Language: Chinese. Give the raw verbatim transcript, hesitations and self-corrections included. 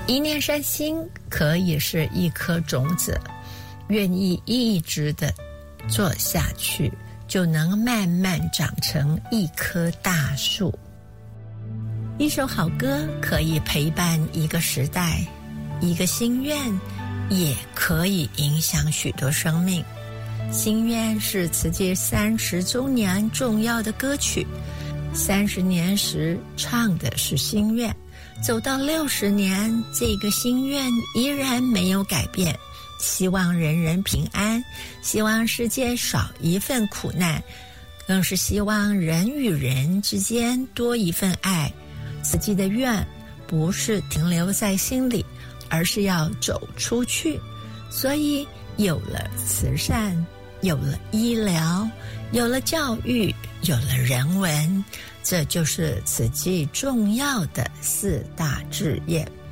一念善心可以是一颗种子，愿意一直的做下去，就能慢慢长成一棵大树。一首好歌可以陪伴一个时代，一个心愿也可以影响许多生命。心愿是慈济三十周年重要的歌曲，三十年时唱的是心愿，走到六十年，这个心愿依然没有改变，希望人人平安，希望世界少一份苦难，更是希望人与人之间多一份爱。慈济的愿不是停留在心里，而是要走出去。所以有了慈善，有了医疗，有了教育，有了人文，这就是慈济重要的四大志业。